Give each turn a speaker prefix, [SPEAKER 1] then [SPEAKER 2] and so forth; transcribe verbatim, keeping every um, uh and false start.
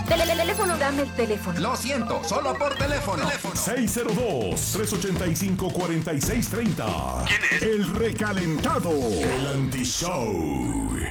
[SPEAKER 1] Tele- teléfono, dame el teléfono.
[SPEAKER 2] Lo siento, solo por teléfono.
[SPEAKER 3] seis cero dos, tres ocho cinco, cuatro seis tres cero. ¿Quién es? El recalentado. El anti-show.